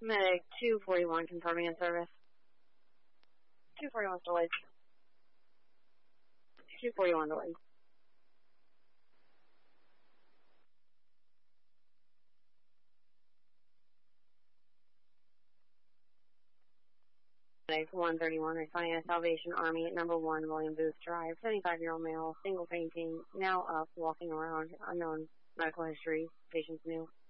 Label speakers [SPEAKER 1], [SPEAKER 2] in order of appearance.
[SPEAKER 1] Medic 241 confirming in service. 241 delayed. 241 delayed. Medic 131 responding to Salvation Army at number 1 William Booth Drive. 75-year-old male, single fainting, now up, walking around, unknown medical history, patient's new.